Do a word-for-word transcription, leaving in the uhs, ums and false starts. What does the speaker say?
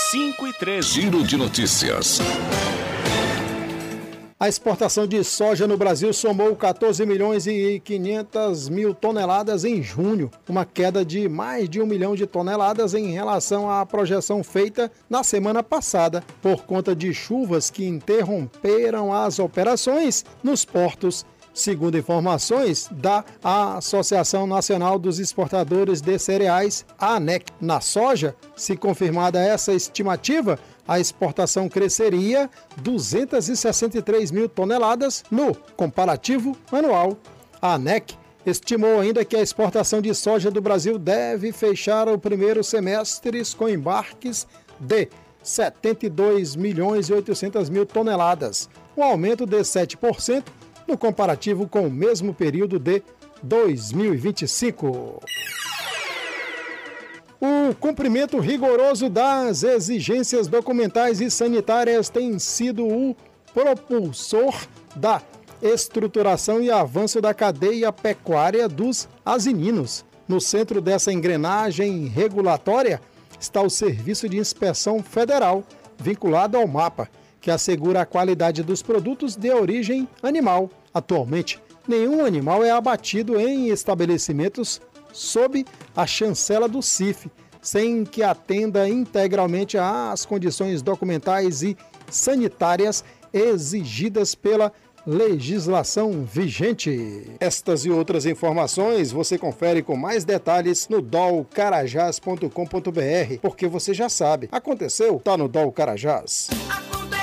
cinco e treze. Giro de notícias. A exportação de soja no Brasil somou quatorze milhões e quinhentas mil toneladas em junho, uma queda de mais de um milhão de toneladas em relação à projeção feita na semana passada, por conta de chuvas que interromperam as operações nos portos. Segundo informações da Associação Nacional dos Exportadores de Cereais, a ANEC. Na soja, se confirmada essa estimativa, a exportação cresceria duzentas e sessenta e três mil toneladas no comparativo anual. A ANEC estimou ainda que a exportação de soja do Brasil deve fechar o primeiro semestre com embarques de setenta e dois milhões e oitocentas mil toneladas, um aumento de sete por cento no comparativo com o mesmo período de dois mil e vinte e cinco. O cumprimento rigoroso das exigências documentais e sanitárias tem sido o propulsor da estruturação e avanço da cadeia pecuária dos asininos. No centro dessa engrenagem regulatória está o Serviço de Inspeção Federal, vinculado ao MAPA, que assegura a qualidade dos produtos de origem animal. Atualmente, nenhum animal é abatido em estabelecimentos sob a chancela do C I F, sem que atenda integralmente às condições documentais e sanitárias exigidas pela legislação vigente. Estas e outras informações você confere com mais detalhes no dol carajás ponto com ponto br, porque você já sabe, aconteceu, tá no Dol Carajás.